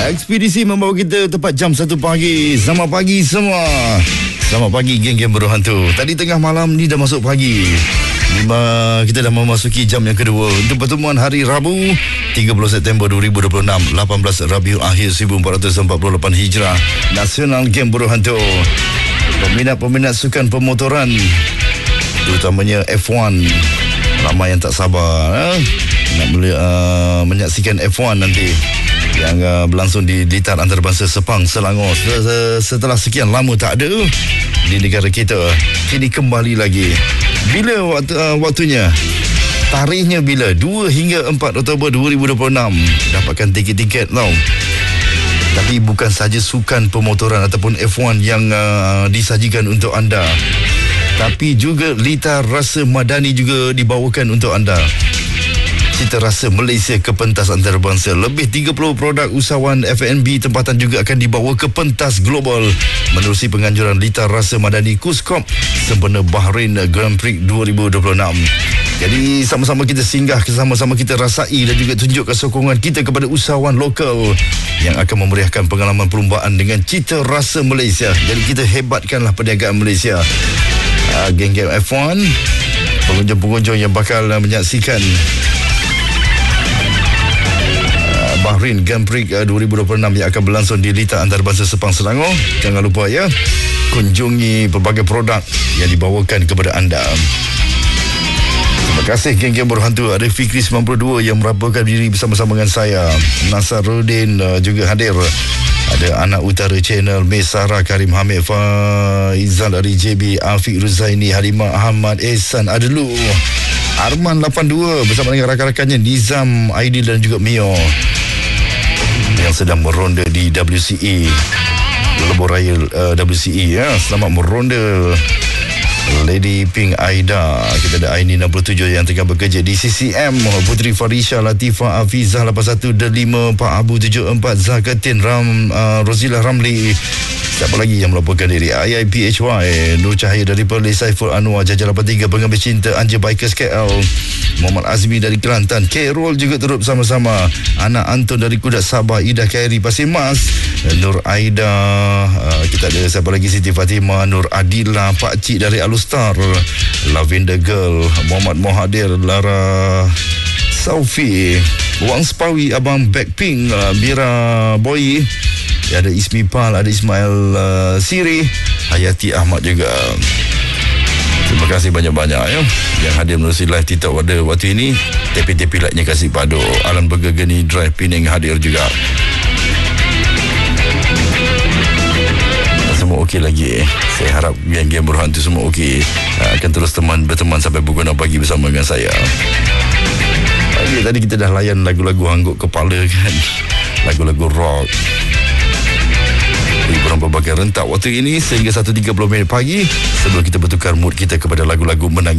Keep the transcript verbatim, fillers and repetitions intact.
Ekspedisi membawa kita tepat jam satu pagi. Selamat pagi semua. Selamat pagi geng-geng berhantu. Tadi tengah malam ni dah masuk pagi. Lima, kita dah memasuki jam yang kedua untuk pertemuan hari Rabu tiga puluh September dua ribu dua puluh enam, lapan belas Rabiul Akhir seribu empat ratus empat puluh lapan Hijrah. Nasional Geng Berhantu. Peminat-peminat sukan pemotoran, terutamanya F satu, ramai yang tak sabar eh? nak meli- uh, menyaksikan F satu nanti yang uh, berlangsung di Litar Antarabangsa Sepang, Selangor. Setelah sekian lama tak ada di negara kita, kini kembali lagi. Bila waktu, uh, waktunya? Tarikhnya bila? dua hingga empat Oktober dua ribu dua puluh enam. Dapatkan tiket-tiket tau. Tapi bukan saja sukan pemotoran ataupun F satu yang uh, disajikan untuk anda, tapi juga Litar Rasa Madani juga dibawakan untuk anda. Cita Rasa Malaysia ke pentas antarabangsa. Lebih tiga puluh produk usahawan F and B tempatan juga akan dibawa ke pentas global menerusi penganjuran Litar Rasa Madani Kuskop sempena Bahrain Grand Prix dua ribu dua puluh enam. Jadi sama-sama kita singgah, sama-sama kita rasai dan juga tunjukkan sokongan kita kepada usahawan lokal yang akan memeriahkan pengalaman perlumbaan dengan Cita Rasa Malaysia. Jadi kita hebatkanlah perniagaan Malaysia. Uh, geng-geng F satu, pengunjung-pengunjung yang bakal uh, menyaksikan Bahrain Grand Prix dua ribu dua puluh enam yang akan berlangsung di Litar Antarabangsa Sepang, Selangor. Jangan lupa ya, kunjungi pelbagai produk yang dibawakan kepada anda. Terima kasih geng-geng berhantu. Ada Fikri sembilan puluh dua yang merapakan diri bersama-sama dengan saya. Nasaruddin uh, juga hadir. Ada Anak Utara Channel, Mesara, Karim Hamid, Faizal dari J B, Afiq Ruzaini, Halimah Ahmad, Ehsan Adelu, Arman lapan dua bersama dengan rakan-rakannya Nizam, Aidil dan juga Mio yang sedang meronda di W C E, Lebuh Raya uh, W C E ya. Selamat meronda Lady Pink Aida. Kita ada Aini enam puluh tujuh yang tengah bekerja di C C M, Putri Farisha, Latifah Afizah lapan satu dan lima, Pak Abu tujuh empat, Zakatin Ram, uh, Rozilah Ramli. Siapa lagi yang melaporkan diri? I I P H Y, Nur Cahaya dari Perlis, Saiful Anwar, Jajah lapan tiga, Pengambil Cinta, Anja Bikers K L, Muhammad Azmi dari Kelantan, K-Roll juga turut bersama-sama, Anak Anton dari Kudat Sabah, Ida Khairi Pasir Mas, Nur Aida, uh, kita ada siapa lagi? Siti Fatimah, Nur Adila, Pak Cik dari Alustar, Lavender Girl, Muhammad Mohadir, Lara Saufi, Wang Spawi, Abang Blackpink, uh, Mira Boy. Ada Ismi Pal, ada Ismail uh, Siri, Hayati Ahmad juga. Terima kasih banyak-banyak ya yang hadir menerusi live TikTok pada waktu ini. Tepi-tepi like-nya kasih padu. Alan Bergegeni Drive Penang hadir juga. Semua okey lagi. Saya harap geng-geng berhantu semua okey. Akan terus teman berteman sampai pukul enam pagi bersama dengan saya. Pagi tadi kita dah layan lagu-lagu hangguk kepala kan. Lagu-lagu rock. Hiburan berbagai rentak waktu ini sehingga satu tiga puluh minit pagi sebelum kita bertukar mood kita kepada lagu-lagu menangis.